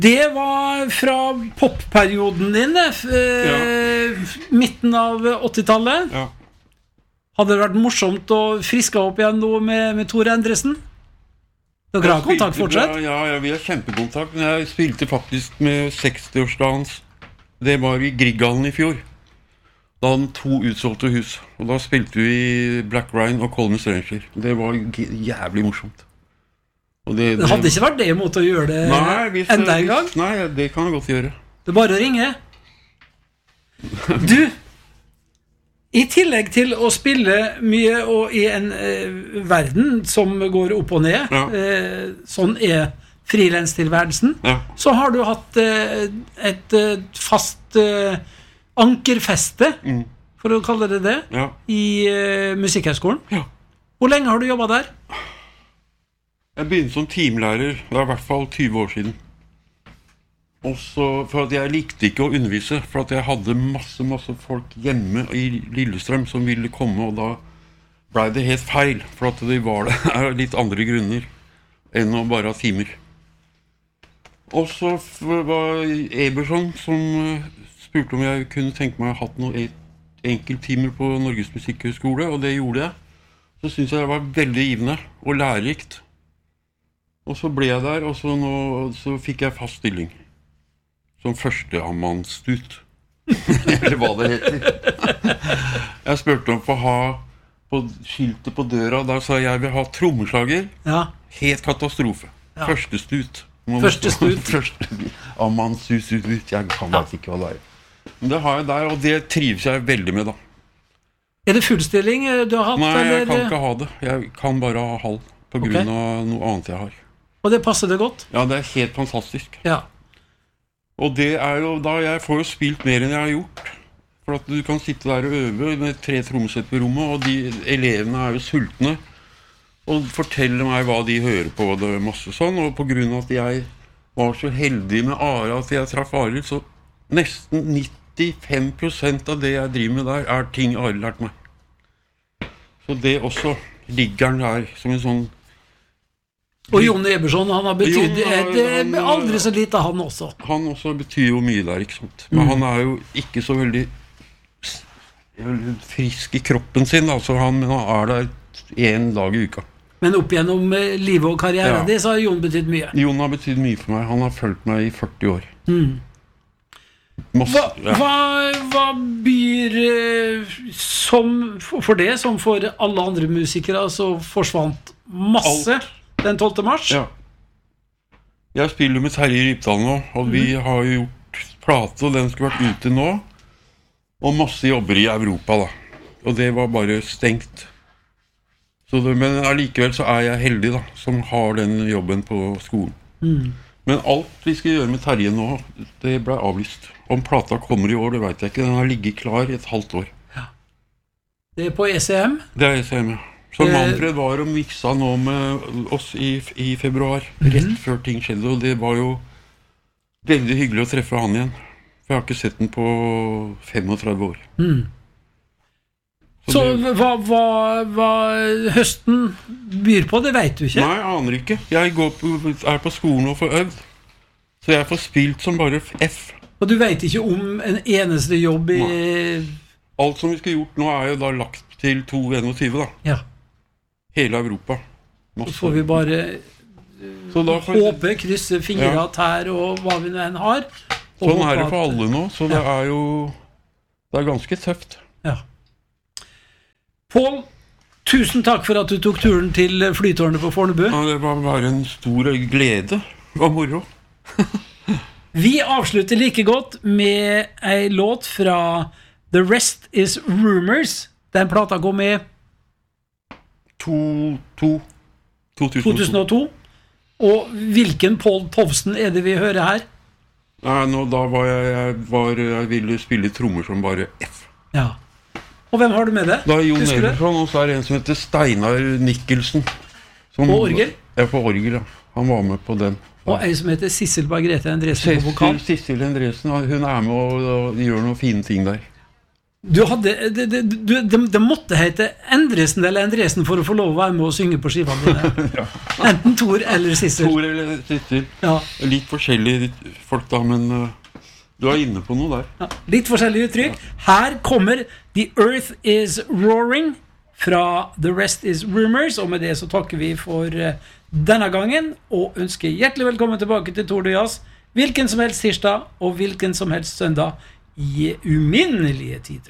Det var fra popperioden din, midten av 80-tallet. Ja. Hadde det vært morsomt å friske opp igjen nå med Tore Endresen? Dere har kontakt fortsatt? Ja, vi har kjempekontakt. Men jeg spilte faktisk med 60-årsdagens. Det var i Grieghallen i fjor. Da hadde han 2 utsolgte hus. Og da spilte vi Black Rhine og Coleman Stranger. Det var jævlig morsomt. Og det hadde ikke vært det imot å gjøre det enda en gang? Nei, det kan jeg godt gjøre. Det er bare å ringe. Du, i tillegg til å spille mye og i en verden som går opp og ned, sånn er freelance-tilværelsen, så har du hatt et fast ankerfeste, for å kalle det det, i Musikkhøgskolen. Ja. Hvor lenge har du jobbet der? Jeg begynte som teamlærer, det er i hvert fall 20 år siden. Også for at jeg likte ikke å undervise, for at jeg hadde masse folk hjemme i Lillestrøm som ville komme, og da ble det helt feil, for at det var det litt andre grunner enn å bare ha timer. Og så var Eberson som spurte om jeg kunne tenke meg å ha hatt noen enkelttimer på Norges Musikkhøgskole, og det gjorde jeg. Så synes jeg det var veldig givende og lærerikt. Og så ble jeg der, og så fikk jeg fast stilling. Som førsteammannsstut. Eller hva det heter. Jeg spurte om å ha på skiltet på døra, da sa jeg vil ha trommeslager. Ja. Helt katastrofe. Ja. Første stut. Første stut. Ammannsstut, jeg kan bare ikke hva det er. Men det har jeg der, og det trives jeg veldig med da. Er det fullstilling du har hatt? Nei, jeg eller? kan ikke ha det. Jeg kan bare ha halv, på grunn av noe annet jeg har. Og det passer det godt? Ja, det er helt fantastisk. Ja. Og det er jo da jeg får jo spilt mer enn jeg har gjort. For at du kan sitte der og øve med 3 trommesett på rommet, og de elevene er jo sultne. Og forteller meg hva de hører på, og det er masse sånn. Og på grunn av at jeg var så heldig med Are at jeg traff Are, så nesten 95% av det jeg driver med der, er ting Are lært meg. Så det også ligger der som en sånn. Og Jon Eberson, han har betydd aldri så lite, han også. Han også betyr jo mye der, ikke sant? Men han er jo ikke så veldig frisk i kroppen sin, da, så han er der 1 dag i uka. Men opp gjennom livet og karrieren din, så har Jon betydd mye. Jon har betydd mye for meg. Han har fulgt meg i 40 år. Hva byr som for det, som for alle andre musikere, så forsvant masse den 12. mars? Ja. Jeg spiller med Terje Rypdal nå, og vi har jo gjort plate, og den skulle vært ute nå, og masse jobber i Europa da. Og det var bare stengt. Men allikevel så er jeg heldig da, som har den jobben på skolen. Men alt vi skal gjøre med Terje nå, det ble avlyst. Om plata kommer i år, det vet jeg ikke. Den har ligget klar i et halvt år. Ja. Det er på ECM? Det er ECM, ja. Så Manfred var og miksa nå med oss i februar, rett før ting skjedde, og det var jo veldig hyggelig å treffe han igjen. For jeg har ikke sett den på 35 år. Så hva høsten byr på, det vet du ikke? Nei, jeg aner ikke. Jeg er på skolen og får øvd. Så jeg får spilt som bare F. Og du vet ikke om en eneste jobb i... Alt som vi skal gjort nå er jo da lagt til 2021 da. Ja. Hele Europa. Så får vi bare håpe, krysse fingre, tær og hva vi nå enn har. Sånn er det for alle nå, så det er jo ganske tøft. Ja. Pål, tusen takk for at du tok turen til Flytårnet på Fornebu. Ja, det var bare en stor glede og moro. Vi avslutter like godt med en låt fra The Rest is Rumors. Den plata kom med 2002. Og hvilken Pål Tovsen er det vi hører her? Nei, da var jeg ville spille trommer som bare F. Ja. Og hvem har du med det? Da er Jon Eberson, og så er det en som heter Steinar Nikkelsen. På orgel? Ja, på orgel, ja. Han var med på den. Og en som heter Sissel Margrethe Andresen på vokal. Sissel Andresen, hun er med og gjør noen fine ting der. Det måtte hete Endresen eller Endresen for å få lov å være med og synge på skiva dine. Ja. Enten Tor eller Sissel. Tor eller Sissel. Ja. Litt forskjellige folk da, men du er inne på noe der. Ja, litt forskjellige uttrykk. Her kommer The Earth is Roaring fra The Rest is Rumors, og med det så takker vi for denne gangen, og ønsker hjertelig velkommen tilbake til Tord og Jazz, hvilken som helst tirsdag og hvilken som helst søndag i uminnelige tider.